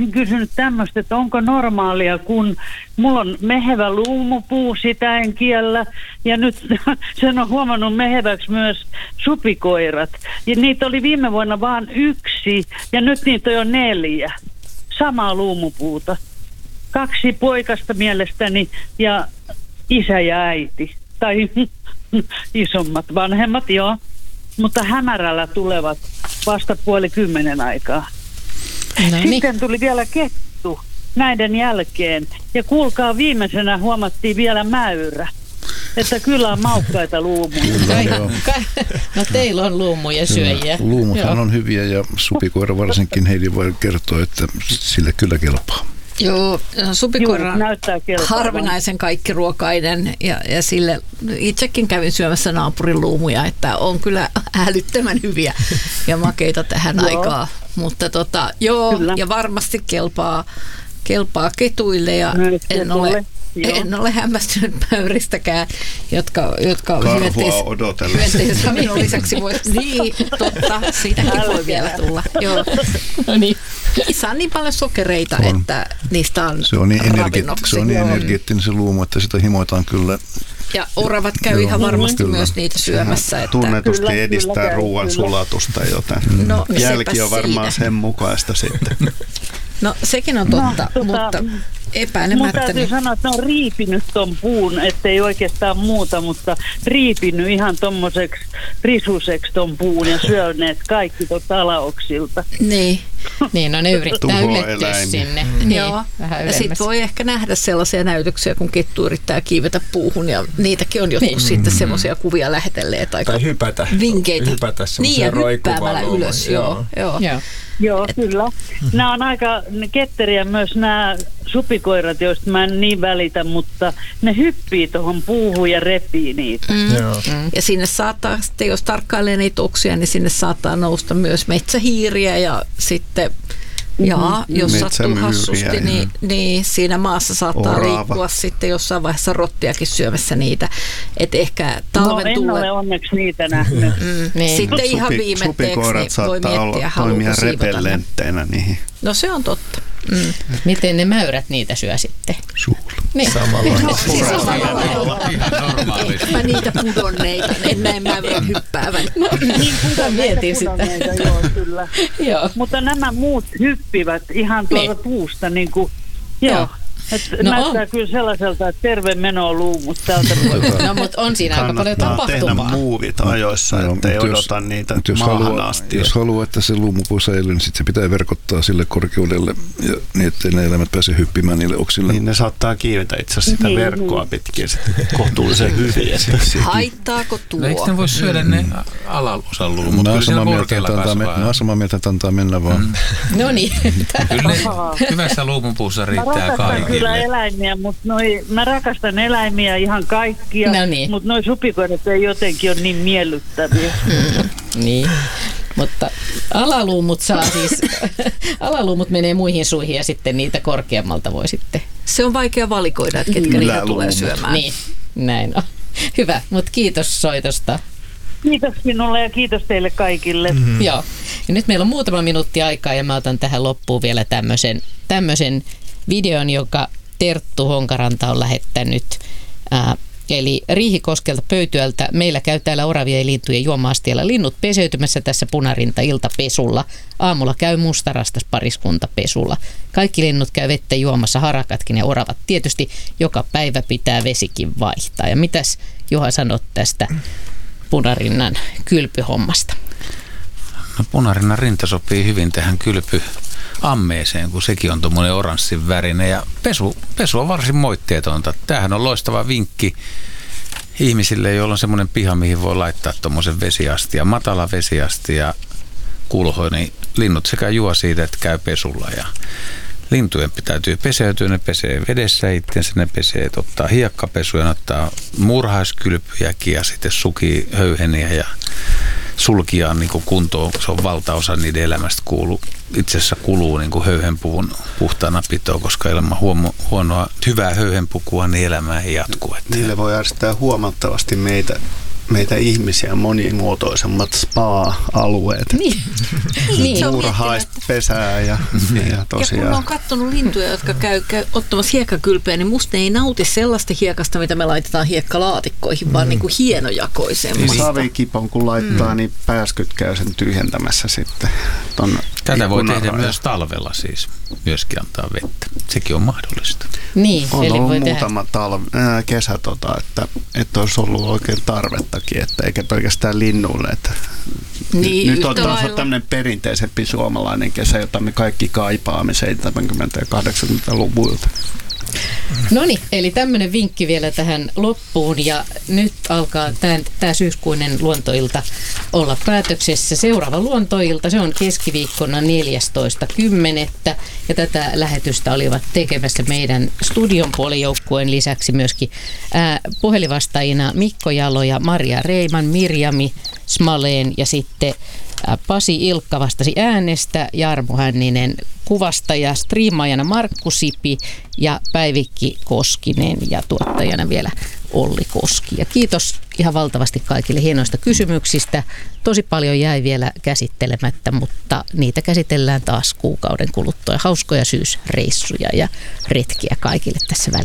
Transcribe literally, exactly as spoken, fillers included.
olisin kysynyt tämmöistä, että onko normaalia, kun mulla on mehevä luumupuu, sitä en kiellä, ja nyt sen on huomannut meheväksi myös supikoirat. Ja niitä oli viime vuonna vaan yksi, ja nyt niitä on jo neljä. Samaa luumupuuta. Kaksi poikasta mielestäni, ja isä ja äiti. Tai isommat, vanhemmat, joo. Mutta hämärällä tulevat vasta puoli kymmenen aikaa. No niin. Sitten tuli vielä kettu näiden jälkeen. Ja kuulkaa, viimeisenä huomattiin vielä mäyrä. Että kyllä on maukkaita luumuja. No teillä on luumuja syöjiä. Luumuthan on hyviä ja supikoira varsinkin, Heidi voi kertoa, että sille kyllä kelpaa. Joo, supikoira on Juu, harvinaisen kaikkiruokainen ja, ja sille itsekin kävin syömässä naapurin luumuja, että on kyllä älyttömän hyviä ja makeita tähän aikaan. Mutta tota, joo, kyllä. Ja varmasti kelpaa, kelpaa ketuille ja en ole, en ole hämmästynyt mäyristäkään, jotka, jotka hyönteis ravinnon lisäksi voi. Niin, totta, siitäkin voi vielä tulla. Joo. No niin. Niissä on niin paljon sokereita, on. Että niistä on se on niin, energi- se on niin energeettinen se luumu, että sitä himoitaan kyllä. Ja oravat käy joo, ihan varmasti kyllä. Myös niitä syömässä. Että tunnetusti kyllä, edistää kyllä, ruoan kyllä. sulatusta, joten no, jälki on varmaan siinä. Sen mukaista sitten. No sekin on totta, no, mutta tota, epäilemättä. Mun täytyy sanoa, että ne on riipinyt ton puun, ettei oikeastaan muuta, mutta riipinyt ihan tommoseksi risuseksi ton puun ja syöneet kaikki tuota alaoksilta. Niin, niin no ne yrittää ylettyä sinne. Mm. Niin. Joo. Ja sit voi ehkä nähdä sellaisia näytöksiä, kun kettu yrittää kiivetä puuhun ja niitäkin on jotkut niin. Sitten semmoisia kuvia lähetelleet aika tai hypätä, vinkeitä. Hypätä niin ja hyppäämällä ylös, joo. joo. joo. Joo, kyllä. Nämä on aika ketteriä myös nämä supikoirat, joista mä en niin välitä, mutta ne hyppii tuohon puuhun ja repii niitä. Mm. Mm. Ja sinne saattaa, sitten jos tarkkailee niitä oksia, niin sinne saattaa nousta myös metsähiiriä ja sitten jaa, jos sattuu hassusti, niin, niin siinä maassa saattaa Orava. Liikkua sitten jossain vaiheessa rottiakin syömässä niitä. Että ehkä talven no, tulee... en ole onneksi niitä nähnyt. Mm, niin. Sitten Supi, ihan viimetteeksi niin voi miettiä, toimia repellentteinä niihin. No se on totta. Mm. Miten ne mäyrät niitä syö sitten? Suulla. Niin. Samalla. No, siis samalla. Ehkäpä niitä pudonneita, en näin mäyrän hyppäävän. No, niin mietin sitä. Joo, kyllä. Joo. Mutta nämä muut hyppivät ihan tuolta niin. Puusta. Niin kuin, joo. joo. Että no näyttää on. Kyllä sellaiselta, että terve meno luumut tältä puolelta. No, mutta on siinä aika paljon tapahtumaa. Kannattaa tehdä muuvit ajoissa, no, ettei odota jos, niitä maahan haluaa, asti. Jos haluaa, että se luumupuu säilyy, niin sitten se pitää verkottaa sille korkeudelle, ja niin ettei ne eläimet pääse hyppimään niille oksille. Niin ne saattaa kiivetä itse asiassa sitä niin, verkkoa pitkin kohtuullisen hyviä. Haittaako tuo? No, eikö ne voi syödä ne alaosan luumut? Mä oon samaa mieltä, että antaa mennä vaan. Mm. No niin. Kyllä ne hyvässä luumupuussa riittää kaikille. Kyllä eläimiä, mutta noi, mä rakastan eläimiä ihan kaikkia, no niin. mutta noi supikoirat ei jotenkin ole niin miellyttäviä. Mm, niin, mutta alaluumut saa siis, alaluumut menee muihin suihin ja sitten niitä korkeammalta voi sitten. Se on vaikea valikoida, että ketkä niitä tulee syömään. Niin, näin on. Hyvä, mutta kiitos soitosta. Kiitos sinulle ja kiitos teille kaikille. Mm-hmm. Joo, ja nyt meillä on muutama minuutti aikaa ja mä otan tähän loppuun vielä tämmöisen, tämmöisen videon, joka Terttu Honkaranta on lähettänyt. Ää, eli Riihikoskelta Pöytyältä. Meillä käy täällä oravia ja lintujen juoma-astialla linnut peseytymässä tässä punarinta-iltapesulla. Aamulla käy mustarastas pariskunta pesulla. Kaikki linnut käy vettä juomassa, harakatkin ja oravat. Tietysti joka päivä pitää vesikin vaihtaa. Ja mitäs Juha sanot tästä punarinnan kylpyhommasta? No, punarinnan rinta sopii hyvin tähän kylpy ammeeseen, kun sekin on tuommoinen oranssin värinen ja pesu, pesu on varsin moitteetonta. Tämähän on loistava vinkki ihmisille, joilla on semmoinen piha, mihin voi laittaa tuommoisen vesiastia, matala vesiastia kulho, niin linnut sekä juo siitä, että käy pesulla ja lintujen täytyy peseytyä, ne pesee vedessä itsensä, ne pesee, ottaa hiekkapesuja, ottaa murhaiskylpyjäkin ja sitten sukii höyheniä ja sulkiaan niin kuin kuntoon, se on valtaosa niiden elämästä kuuluu. Itse asiassa kuluu niin kuin höyhenpuvun puhtaana pitoa, koska ilman huono, huonoa, hyvää höyhenpukua, niin elämä ei jatku. Niille voi järjestää huomattavasti meitä, meitä ihmisiä monimuotoisemmat spa-alueet. Niin. niin. Muurahaispesää ja, ja tosiaan. Ja kun on katsonut lintuja, jotka käy, käy ottamassa hiekkakylpeä, niin musta ne ei nauti sellaista hiekasta, mitä me laitetaan hiekkalaatikkoihin, mm. vaan niin kuin hienojakoisemmasta. Savikipon kun laittaa, mm. niin pääskyt käy sen tyhjentämässä sitten. Tätä voi tehdä myös talvella siis, myöskin antaa vettä. Sekin on mahdollista. Niin, on eli ollut voi muutama tehdä. talve, ää, kesä, tota, että, että olisi ollut oikein tarvettakin, että eikä pelkästään linnuille. Että niin, nyt on taas lailla. tämmöinen perinteisempi suomalainen kesä, jota me kaikki kaipaamme seitsemänkymmentä- ja kahdeksankymmentäluvuilta. No niin, eli tämmöinen vinkki vielä tähän loppuun ja nyt alkaa tämä syyskuinen luontoilta olla päätöksessä. Seuraava luontoilta, se on keskiviikkona neljästoista kymmenettä ja tätä lähetystä olivat tekemässä meidän studion puolijoukkueen lisäksi myöskin ää, puhelivastaajina Mikko Jalo ja Maria Reiman, Mirjami Smaleen ja sitten Pasi Ilkka vastasi äänestä, Jarmo Hänninen kuvasta ja striimaajana Markku Sipi ja Päivikki Koskinen ja tuottajana vielä Olli Koski. Ja kiitos ihan valtavasti kaikille hienoista kysymyksistä. Tosi paljon jäi vielä käsittelemättä, mutta niitä käsitellään taas kuukauden kuluttua. Hauskoja syysreissuja ja retkiä kaikille tässä välissä.